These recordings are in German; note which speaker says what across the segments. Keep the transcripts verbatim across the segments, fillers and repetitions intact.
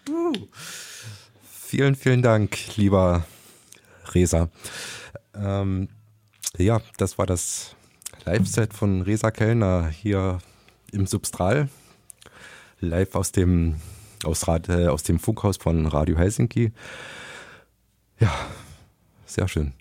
Speaker 1: Uh. Vielen, vielen Dank, lieber Reza. Ähm, ja, das war das Live-Set von Reza Kellner hier im Substral. Live aus dem, aus, Rad, äh, aus dem Funkhaus von Radio Helsinki. Ja, sehr schön.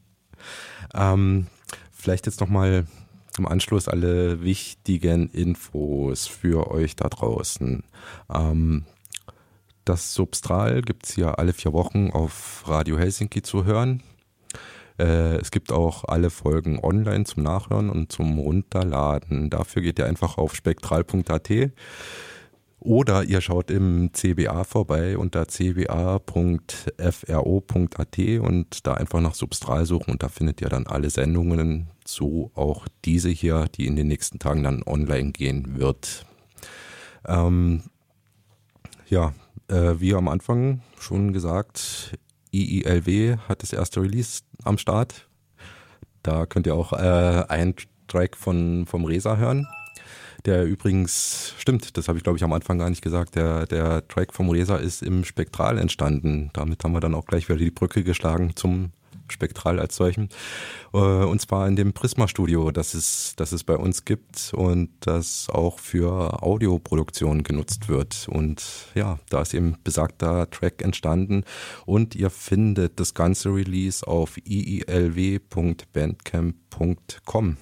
Speaker 1: Ähm, vielleicht jetzt nochmal im Anschluss alle wichtigen Infos für euch da draußen. Ähm, das Substral gibt es hier alle vier Wochen auf Radio Helsinki zu hören. Äh, es gibt auch alle Folgen online zum Nachhören und zum Runterladen. Dafür geht ihr einfach auf spektral punkt a t oder ihr schaut im C B A vorbei unter c b a punkt f r o punkt a t und da einfach nach Substral suchen und da findet ihr dann alle Sendungen, so auch diese hier, die in den nächsten Tagen dann online gehen wird. Ähm, ja, äh, wie am Anfang schon gesagt, I I L W hat das erste Release am Start. Da könnt ihr auch äh, einen Track von, vom Reza hören. Der übrigens, stimmt, das habe ich glaube ich am Anfang gar nicht gesagt, der, der Track vom Reza ist im Spektral entstanden. Damit haben wir dann auch gleich wieder die Brücke geschlagen zum Spektral als solchen. Und zwar in dem Prisma-Studio, das es, das es bei uns gibt und das auch für Audioproduktion genutzt wird. Und ja, da ist eben besagter Track entstanden und ihr findet das ganze Release auf i i l w punkt bandcamp punkt com.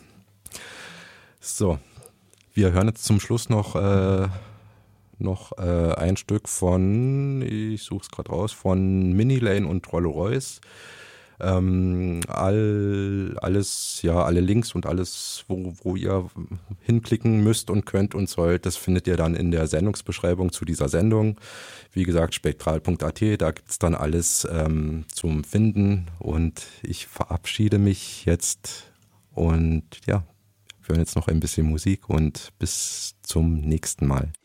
Speaker 1: So. Wir hören jetzt zum Schluss noch, äh, noch äh, ein Stück von, ich suche es gerade raus, von Minilane und Rollo Royce. Ähm, all, alles, ja, alle Links und alles, wo, wo ihr hinklicken müsst und könnt und sollt, das findet ihr dann in der Sendungsbeschreibung zu dieser Sendung. Wie gesagt, spektral punkt a t, da gibt es dann alles ähm, zum Finden und ich verabschiede mich jetzt und ja, wir hören jetzt noch ein bisschen Musik und bis zum nächsten Mal.